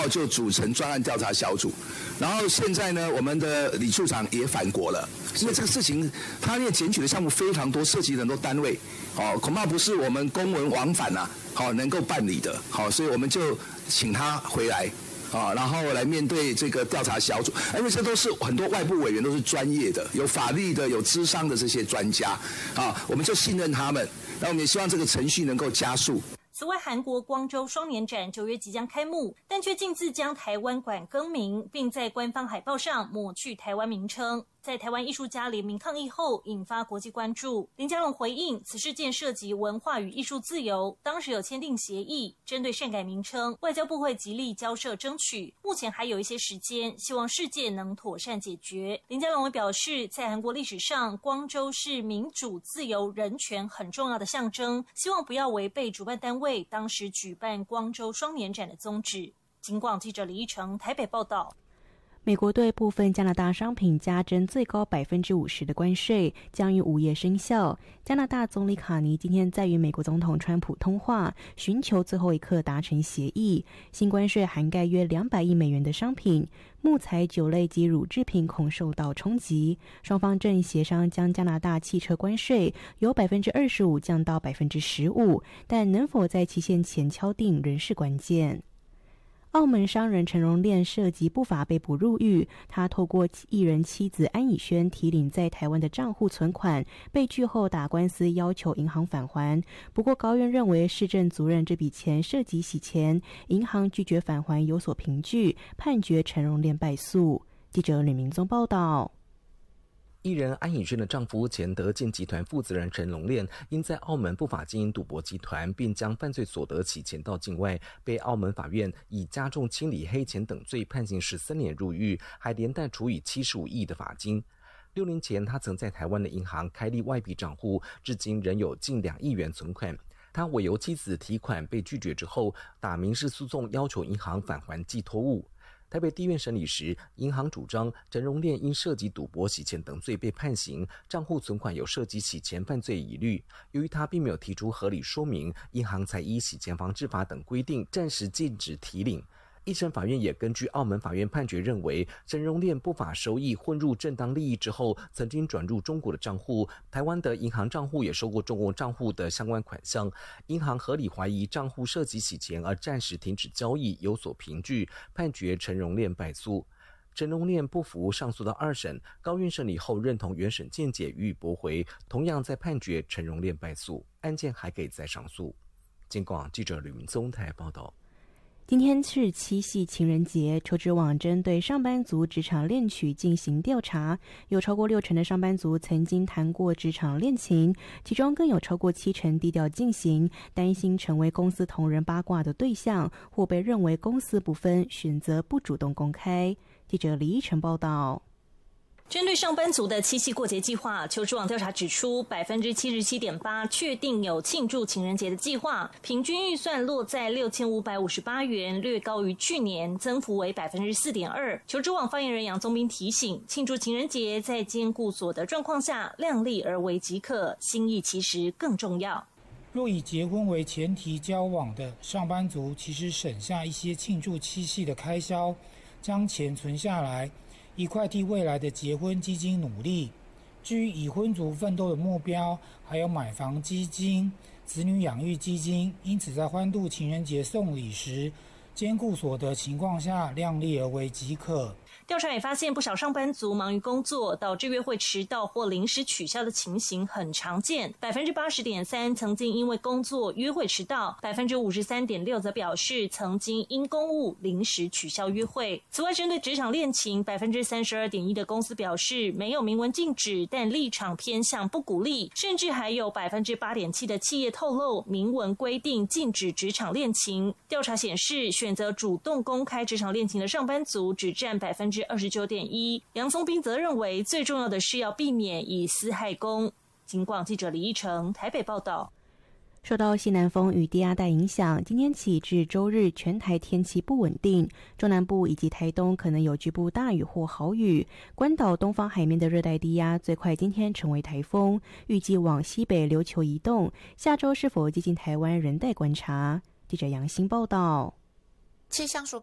号就组成专案调查小组，然后现在呢，我们的李处长也返国了，因为这个事情他那检举的项目非常多，涉及很多单位，恐怕不是我们公文往返能够办理的，所以我们就请他回来。然后来面对这个调查小组，因为这都是很多外部委员都是专业的，有法律的、有咨商的这些专家，我们就信任他们，那我们也希望这个程序能够加速。 此外，韩国光州双年展9月即将开幕，但却径自将台湾馆更名，并在官方海报上抹去台湾名称。在台湾艺术家联名抗议后，引发国际关注。林佳龙回应，此事件涉及文化与艺术自由，当时有签订协议，针对擅改名称，外交部会极力交涉争取。目前还有一些时间，希望事件能妥善解决。林佳龙也表示，在韩国历史上，光州是民主、自由、人权很重要的象征，希望不要违背主办单位当时举办光州双年展的宗旨。警广记者李义成台北报道。 美国对部分加拿大商品加征最高50%的关税，将于5月生效。加拿大总理卡尼今天在与美国总统川普通话，寻求最后一刻达成协议。新关税涵盖约200亿美元的商品，木材、酒类及乳制品恐受到冲击。双方正协商将加拿大汽车关税由25%降到15%，但能否在期限前敲定仍是关键。澳门商人陈荣炼涉及不法被捕入狱，他透过艺人妻子安以轩提领在台湾的账户存款，被拒后打官司要求银行返还。不过高院认为市政足认这笔钱涉及洗钱，银行拒绝返还有所凭据，判决陈荣炼败诉。记者吕明宗报道。 艺人安以轩的丈夫前德建集团负责人陈荣炼因在澳门不法经营赌博集团，并将犯罪所得洗钱到境外，被澳门法院以加重清理黑钱等罪判刑13年入狱，还连带处以75亿的罚金。6年前，他曾在台湾的银行开立外币账户，至今仍有近2亿元存款。他委由妻子提款被拒绝之后，打民事诉讼要求银行返还寄托物。台北地院审理时，银行主张陈荣炼因涉及赌博、洗钱等罪被判刑，账户存款有涉及洗钱犯罪疑虑。由于他并没有提出合理说明，银行才依洗钱防治法等规定暂时禁止提领。一审法院也根据澳门法院判决认为，陈荣炼不法收益混入正当利益之后，曾经转入中国的账户，台湾的银行账户也收过中国账户的相关款项，银行合理怀疑账户涉及洗钱而暂时停止交易，有所凭据，判决陈荣炼败诉。陈荣炼不服上诉到2审，高院审理后认同原审见解予以驳回，同样在判决陈荣炼败诉，案件还可以再上诉。警广记者吕明宗台报道。 今天是七夕情人节，求职网针对上班族职场恋曲进行调查，有超过60%的上班族曾经谈过职场恋情，其中更有超过70%低调进行，担心成为公司同仁八卦的对象，或被认为公私不分，选择不主动公开。记者李依晨报道。 针对上班族的七夕过节计划，求职网调查指出 77.8% 确定有庆祝情人节的计划，平均预算落在6558元，略高于去年，增幅为 4.2%。求职网发言人杨宗斌提醒，庆祝情人节在兼顾所得状况下，量力而为即可，心意其实更重要。 若以结婚为前提交往的上班族，其实省下一些庆祝七夕的开销，将钱存下来，一块替未来的结婚基金努力。至于已婚族奋斗的目标，还有买房基金、子女养育基金，因此在欢度情人节送礼时，兼顾所得情况下，量力而为即可。 调查也发现，不少上班族忙于工作，导致约会迟到或临时取消的情形很常见。80.3% 曾经因为工作约会迟到，53.6%则表示曾经因公务临时取消约会。此外，针对职场恋情，32.1%的公司表示没有明文禁止，但立场偏向不鼓励，甚至还有8.7%的企业透露明文规定禁止职场恋情。调查显示，选择主动公开职场恋情的上班族只占29.1%。杨宗斌则认为，最重要的是要避免以私害公。警广记者李依成台北报道。 受到西南风与低压带影响，今天起至周日全台天气不稳定，中南部以及台东可能有局部大雨或豪雨。关岛东方海面的热带低压最快今天成为台风，预计往西北琉球移动，下周是否接近台湾仍待观察。记者杨欣报道。 气象署